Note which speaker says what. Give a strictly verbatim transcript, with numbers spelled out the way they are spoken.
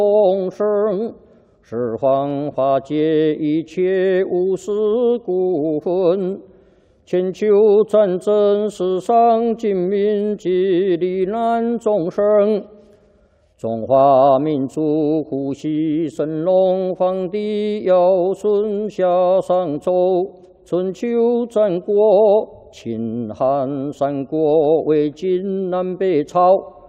Speaker 1: 众生十方化解一切无始故分，千秋战争世上尽民及罹难众生，中华民族呼吸神龙皇帝尧舜夏商周，春秋战国秦汉三国魏晋南北朝。